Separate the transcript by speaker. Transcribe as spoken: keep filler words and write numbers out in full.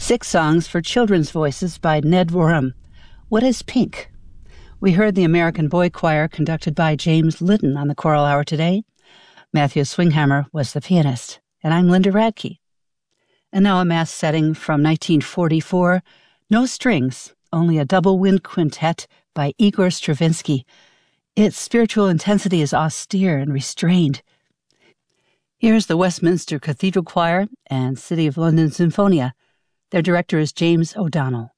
Speaker 1: Six songs for children's voices by Ned Worham. What is Pink? We heard the American Boy Choir conducted by James Litton on the Choral Hour today. Matthew Swinghammer was the pianist, and I'm Linda Radke. And now a mass setting from nineteen forty-four, No Strings, Only a Double Wind Quintet by Igor Stravinsky. Its spiritual intensity is austere and restrained. Here's the Westminster Cathedral Choir and City of London Sinfonia. Their director is James O'Donnell.